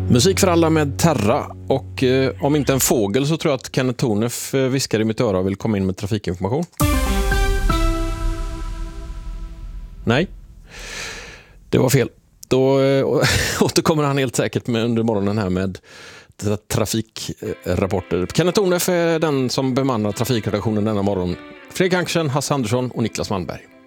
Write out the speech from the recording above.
Musik för alla med Terra och om inte en fågel så tror jag att Kenneth Tornef viskar i mitt öra och vill komma in med trafikinformation. Nej, det var fel. Då återkommer han helt säkert med under morgonen här med trafikrapporter. Kenneth Tornef är den som bemannar trafikredaktionen denna morgon. Fredrik Hanksen, Hasse Andersson och Niklas Malmberg.